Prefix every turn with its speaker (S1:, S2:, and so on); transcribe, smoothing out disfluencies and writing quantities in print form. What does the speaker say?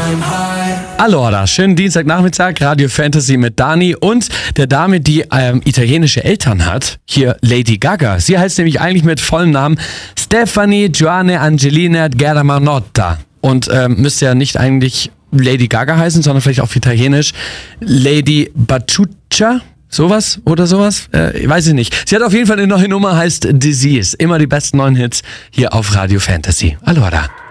S1: Allora, schönen Dienstagnachmittag, Radio Fantasy mit Dani und der Dame, die italienische Eltern hat, hier Lady Gaga. Sie heißt nämlich eigentlich mit vollem Namen Stefanie Joanne Angelina Germanotta und müsste ja nicht eigentlich Lady Gaga heißen, sondern vielleicht auf Italienisch Lady Baciuccia. Sowas oder sowas? Weiß ich nicht. Sie hat auf jeden Fall eine neue Nummer, heißt Disease. Immer die besten neuen Hits hier auf Radio Fantasy. Allora.